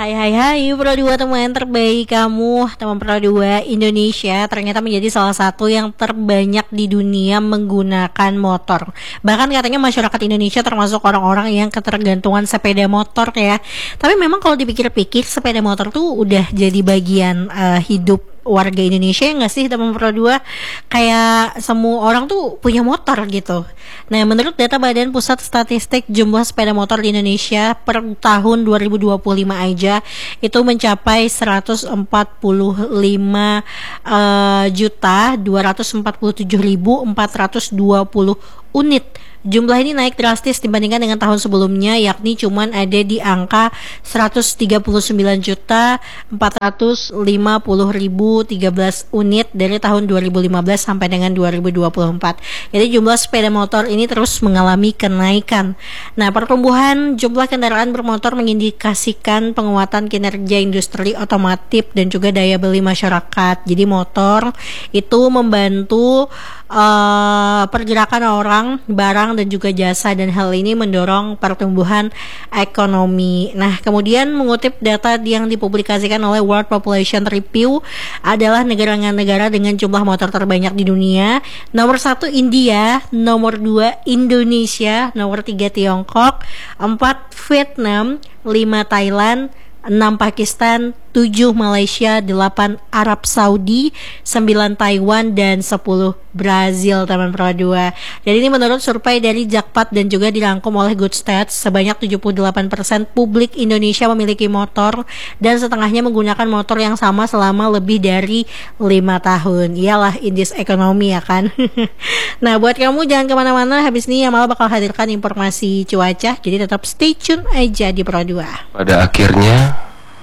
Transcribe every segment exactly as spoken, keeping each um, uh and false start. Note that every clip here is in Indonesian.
Hai hai hai Pro dua teman terbaik kamu, teman Pro dua Indonesia ternyata menjadi salah satu yang terbanyak di dunia menggunakan motor. Bahkan katanya masyarakat Indonesia termasuk orang-orang yang ketergantungan sepeda motor ya. Tapi memang kalau dipikir-pikir sepeda motor tuh udah jadi bagian uh, hidup warga Indonesia ya nggak sih teman Pro dua, kayak semua orang tuh punya motor gitu. Nah menurut data Badan Pusat Statistik jumlah sepeda motor di Indonesia per tahun dua ribu dua puluh lima aja itu mencapai seratus empat puluh lima uh, juta dua ratus empat puluh tujuh ribu empat ratus dua puluh unit. Jumlah ini naik drastis dibandingkan dengan tahun sebelumnya, yakni cuman ada di angka seratus tiga puluh sembilan juta empat ratus lima puluh ribu tiga belas unit dari tahun dua ribu lima belas sampai dengan dua ribu dua puluh empat. Jadi jumlah sepeda motor ini terus mengalami kenaikan. Nah, pertumbuhan jumlah kendaraan bermotor mengindikasikan penguatan kinerja industri otomotif dan juga daya beli masyarakat. Jadi motor itu membantu uh, pergerakan orang, barang dan juga jasa, dan hal ini mendorong pertumbuhan ekonomi. Nah, kemudian mengutip data yang dipublikasikan oleh World Population Review adalah negara-negara dengan jumlah motor terbanyak di dunia. Nomor satu India, nomor dua Indonesia, nomor tiga Tiongkok, empat Vietnam, lima Thailand, enam Pakistan, tujuh Malaysia, delapan Arab Saudi, sembilan Taiwan, dan sepuluh Brazil teman Pro dua. Jadi ini menurut survei dari Jakpat dan juga dirangkum oleh Good Stats, sebanyak tujuh puluh delapan persen publik Indonesia memiliki motor dan setengahnya menggunakan motor yang sama selama lebih dari lima tahun. Iyalah indis ekonomi ya kan. Nah buat kamu jangan kemana-mana, habis ini Amal bakal hadirkan informasi cuaca, jadi tetap stay tune aja di Pro dua. Pada akhirnya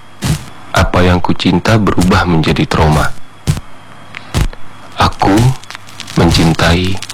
apa yang kucinta berubah menjadi trauma. Aku mencintai